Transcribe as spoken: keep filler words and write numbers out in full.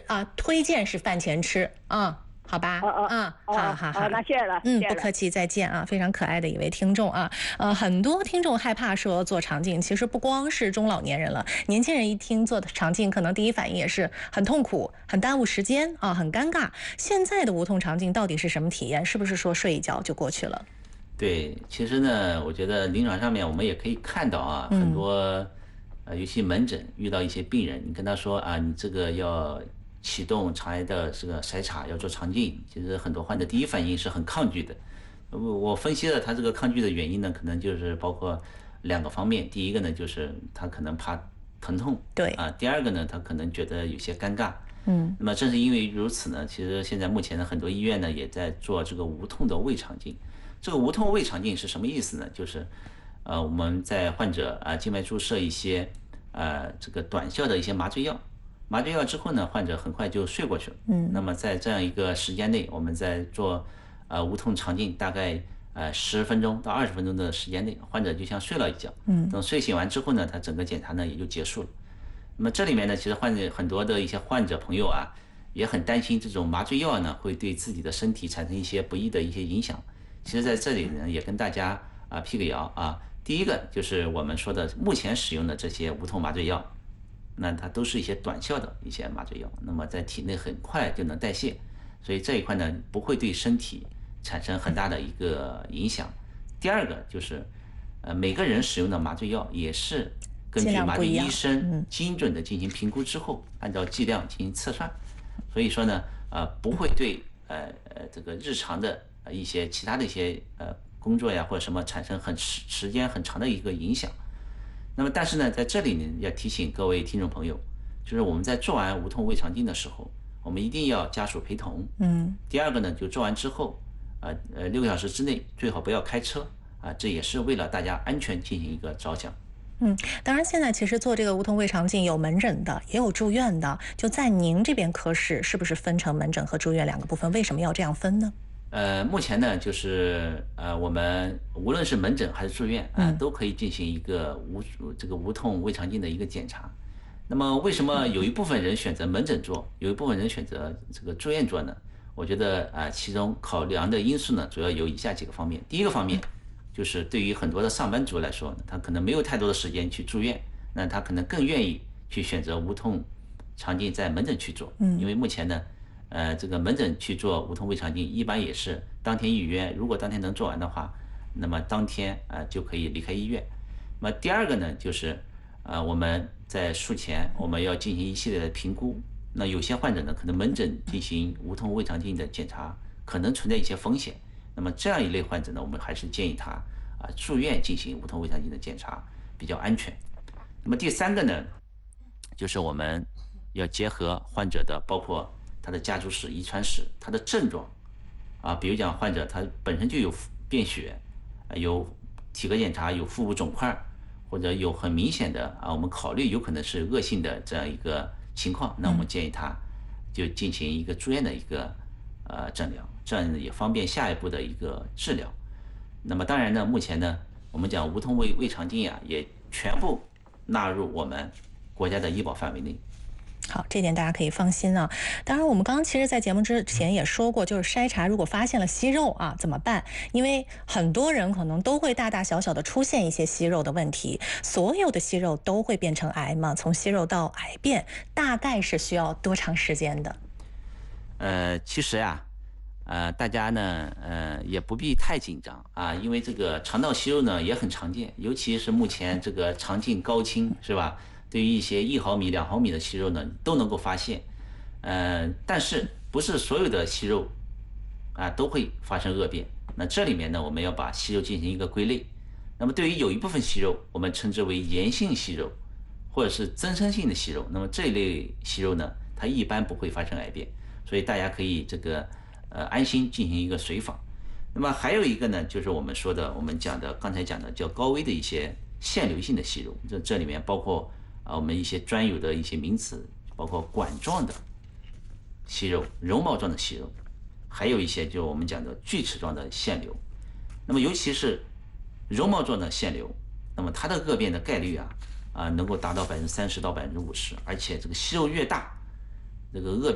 啊，推荐是饭前吃啊。好吧， 哦哦嗯， 哦好好好， 那谢谢了， 嗯， 谢谢了不客气，再见啊！非常可爱的一位听众啊，呃，很多听众害怕说做肠镜，其实不光是中老年人了，年轻人一听做肠镜，可能第一反应也是很痛苦、很耽误时间啊，很尴尬。现在的无痛肠镜到底是什么体验？是不是说睡一觉就过去了？ 对，其实呢，我觉得临床上面我们也可以看到啊，很多呃，尤其门诊遇到一些病人，你跟他说啊，你这个要启动肠癌的这个筛查，要做肠镜，其实很多患者第一反应是很抗拒的。我我分析了他这个抗拒的原因呢，可能就是包括两个方面。第一个呢，就是他可能怕疼痛， 对啊；第二个呢，他可能觉得有些尴尬。 嗯， 那么正是因为如此呢，其实现在目前的很多医院呢也在做这个无痛的胃肠镜。这个无痛胃肠镜是什么意思呢？就是，呃，我们在患者啊静脉注射一些呃这个短效的一些麻醉药。麻醉药之后呢，患者很快就睡过去了。嗯，那么在这样一个时间内，我们在做呃无痛肠镜，大概呃十分钟到二十分钟的时间内，患者就像睡了一觉。嗯，等睡醒完之后呢，他整个检查呢也就结束了。那么这里面呢，其实患者很多的一些患者朋友啊，也很担心这种麻醉药呢会对自己的身体产生一些不益的一些影响。其实在这里呢，也跟大家啊辟个谣啊。第一个就是我们说的目前使用的这些无痛麻醉药。那它都是一些短效的一些麻醉药，那么在体内很快就能代谢，所以这一块呢不会对身体产生很大的一个影响。第二个就是，呃，每个人使用的麻醉药也是根据麻醉医生精准的进行评估之后，按照剂量进行测算，所以说呢，呃，不会对呃呃这个日常的一些其他的一些呃工作呀或者什么产生很时时间很长的一个影响。那么，但是呢，在这里呢，要提醒各位听众朋友，就是我们在做完无痛胃肠镜的时候，我们一定要家属陪同。嗯。第二个呢，就做完之后，呃呃，六个小时之内最好不要开车啊，这也是为了大家安全进行一个着想。 嗯，当然，现在其实做这个无痛胃肠镜有门诊的，也有住院的。就在您这边科室，是不是分成门诊和住院两个部分？为什么要这样分呢？ 呃，目前呢，就是呃，我们无论是门诊还是住院啊、呃，都可以进行一个无这个无痛胃肠镜的一个检查。那么，为什么有一部分人选择门诊做，有一部分人选择这个住院做呢？我觉得啊、呃，其中考量的因素呢，主要有以下几个方面。第一个方面，就是对于很多的上班族来说呢，他可能没有太多的时间去住院，那他可能更愿意去选择无痛肠镜在门诊去做，嗯，因为目前呢。呃，这个门诊去做无痛胃肠镜，一般也是当天预约，如果当天能做完的话，那么当天呃就可以离开医院。那么第二个呢，就是呃我们在术前我们要进行一系列的评估。那有些患者呢，可能门诊进行无痛胃肠镜的检查，可能存在一些风险。那么这样一类患者呢，我们还是建议他啊、呃、住院进行无痛胃肠镜的检查比较安全。那么第三个呢，就是我们要结合患者的包括他的家族史、遗传史，他的症状，啊，比如讲患者他本身就有便血，有体格检查有腹部肿块，或者有很明显的啊，我们考虑有可能是恶性的这样一个情况，那我们建议他就进行一个住院的一个呃诊疗，这样也方便下一步的一个治疗。那么当然呢，目前呢，我们讲无痛胃胃肠镜啊，也全部纳入我们国家的医保范围内。 好，这点大家可以放心啊。当然，我们刚刚其实在节目之前也说过，就是筛查如果发现了息肉啊，怎么办？因为很多人可能都会大大小小的出现一些息肉的问题。所有的息肉都会变成癌吗？从息肉到癌变，大概是需要多长时间的？ 呃，其实呀、啊，呃，大家呢，呃，也不必太紧张啊，因为这个肠道息肉呢也很常见，尤其是目前这个肠镜高清，是吧？对于一些一毫米、两毫米的息肉呢，都能够发现，呃，但是不是所有的息肉啊都会发生恶变。那这里面呢，我们要把息肉进行一个归类。那么对于有一部分息肉，我们称之为炎性息肉，或者是增生性的息肉。那么这一类息肉呢，它一般不会发生癌变，所以大家可以这个呃安心进行一个随访。那么还有一个呢，就是我们说的，我们讲的刚才讲的叫高危的一些腺瘤性的息肉，这这里面包括。啊，我们一些专有的一些名词，包括管状的息肉、绒毛状的息肉，还有一些就我们讲的锯齿状的腺瘤。那么尤其是绒毛状的腺瘤，那么它的恶变的概率啊啊能够达到百分之三十到百分之五十，而且这个息肉越大，这个恶变